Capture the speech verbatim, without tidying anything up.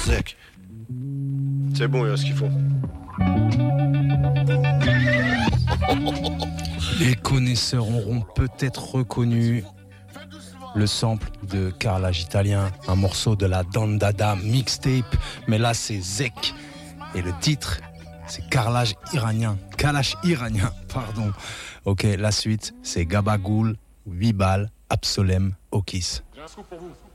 Zek. C'est bon, il y a ce qu'il faut. Les connaisseurs auront peut-être reconnu le sample de Carrelage Italien, un morceau de la Dandada mixtape, mais là c'est Zek et le titre c'est Carrelage Iranien, Kalash Iranien, pardon. Ok, la suite c'est Gabagoul, Vibal, Absolem, Okis. J'ai un scoop pour vous.